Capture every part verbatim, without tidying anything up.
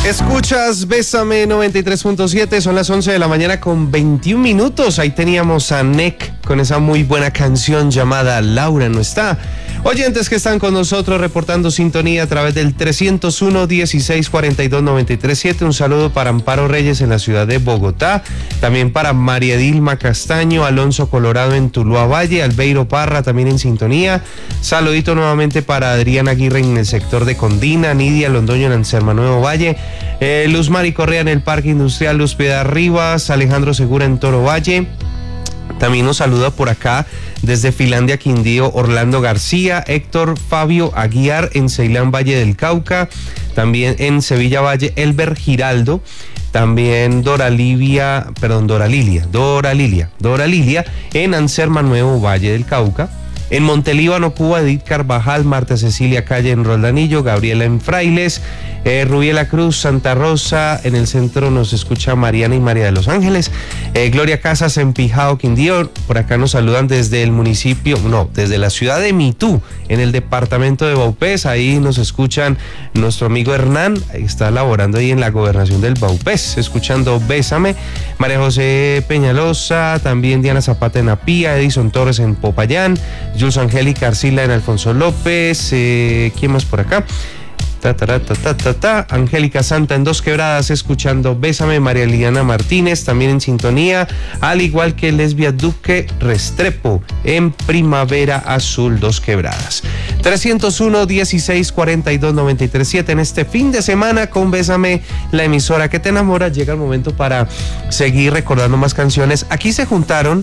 Escuchas Bésame noventa y tres punto siete, son las once de la mañana con veintiún minutos. Ahí teníamos a Nek con esa muy buena canción llamada Laura no está. Oyentes que están con nosotros reportando sintonía a través del trescientos uno, dieciséis, cuarenta y dos, noventa y tres, siete. Un saludo para Amparo Reyes en la ciudad de Bogotá. También para María Dilma Castaño, Alonso Colorado en Tuluá Valle, Albeiro Parra también en sintonía. Saludito nuevamente para Adriana Aguirre en el sector de Condina, Nidia Londoño en Anserma Nuevo Valle, eh, Luz Mari Correa en el Parque Industrial Luz Piedad Rivas, Alejandro Segura en Toro Valle. También nos saluda por acá desde Finlandia, Quindío, Orlando García, Héctor Fabio Aguiar en Ceilán, Valle del Cauca, también en Sevilla Valle, Elber Giraldo, también Dora Livia, perdón, Dora Lilia, Dora Lilia, Dora Lilia en Anserma Nuevo, Valle del Cauca. En Montelíbano, Cuba, Edith Carvajal, Marta Cecilia Calle en Roldanillo, Gabriela en Frailes, eh, Rubiela Cruz, Santa Rosa, en el centro nos escucha Mariana y María de los Ángeles, eh, Gloria Casas en Pijao, Quindío, por acá nos saludan desde el municipio, no, desde la ciudad de Mitú, en el departamento de Baupés, ahí nos escuchan nuestro amigo Hernán, ahí está laborando ahí en la gobernación del Baupés, escuchando Bésame, María José Peñalosa, también Diana Zapata en Apía, Edison Torres en Popayán, Jules Angélica Arcila en Alfonso López, eh, ¿quién más por acá? Ta, ta, ta, ta, ta, ta. Angélica Santa en Dos Quebradas escuchando Bésame, María Liliana Martínez también en sintonía, al igual que Lesbia Duque Restrepo en Primavera Azul Dos Quebradas. trescientos uno, dieciséis, cuarenta y dos, noventa y tres, siete en este fin de semana con Bésame, la emisora que te enamora. Llega el momento para seguir recordando más canciones. Aquí se juntaron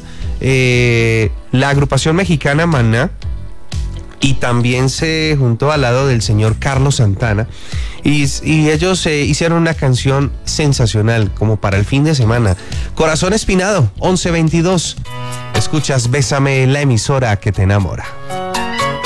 eh, la agrupación mexicana Maná, y también se juntó al lado del señor Carlos Santana y, y ellos eh, hicieron una canción sensacional como para el fin de semana. Corazón Espinado, once veintidós. Escuchas Bésame, la emisora que te enamora.